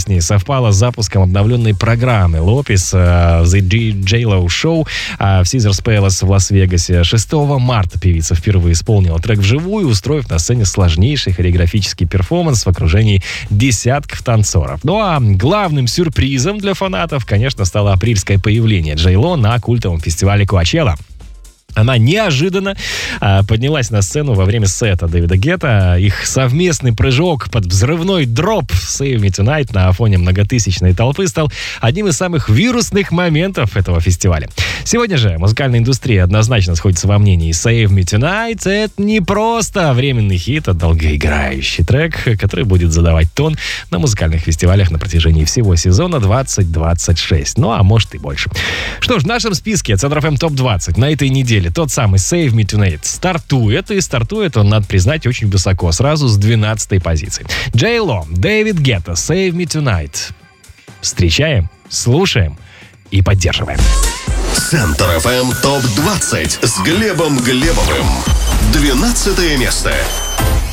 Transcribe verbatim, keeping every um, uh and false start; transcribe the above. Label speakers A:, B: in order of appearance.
A: песни совпало с запуском обновленной программы Лопес uh, The J-Lo Show uh, в Caesars Palace в Лас-Вегасе. шестого марта певица впервые исполнила трек вживую, устроив на сцене сложнейший хореографический перформанс в окружении десятков танцоров. Ну а главным сюрпризом для фанатов, конечно, стало апрельское появление J-Lo на культовом фестивале Coachella. Она неожиданно а, поднялась на сцену во время сета Дэвида Гетта. Их совместный прыжок под взрывной дроп Save Me Tonight на фоне многотысячной толпы стал одним из самых вирусных моментов этого фестиваля. Сегодня же музыкальная индустрия однозначно сходится во мнении: Save Me Tonight — это не просто временный хит, а долгоиграющий трек, который будет задавать тон на музыкальных фестивалях на протяжении всего сезона двадцать двадцать шесть. Ну, а может и больше. Что ж, в нашем списке Центр эф эм топ двадцать на этой неделе тот самый Save Me Tonight стартует, и стартует он, надо признать, очень высоко, сразу с двенадцатой позиции. J-Lo, Дэвид Гетта, Save Me Tonight. Встречаем, слушаем и поддерживаем.
B: Центр эф эм топ двадцать с Глебом Глебовым. двенадцатое место.